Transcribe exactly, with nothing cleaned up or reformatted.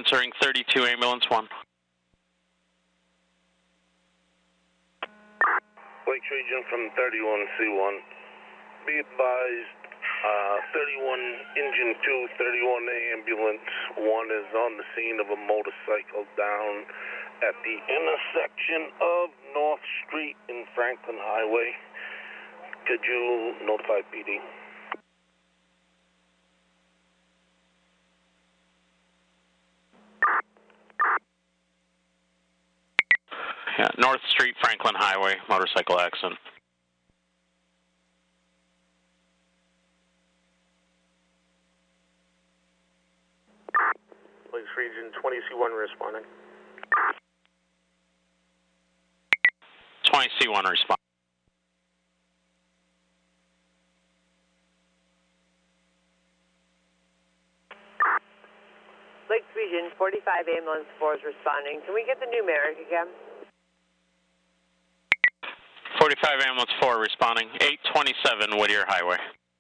answering thirty-two ambulance one. Lakes Region from thirty-one C one. Be advised, uh, thirty-one Engine two, thirty-one Ambulance one is on the scene of a motorcycle down at the intersection of North Street and Franklin Highway. Could you notify P D? Yeah, North Street, Franklin Highway, motorcycle accident. Lakes Region twenty C one responding. twenty C one responding. Lakes Region forty-five ambulance four is responding. Can we get the numeric again? forty-five ambulance four responding, eight twenty-seven Whittier Highway.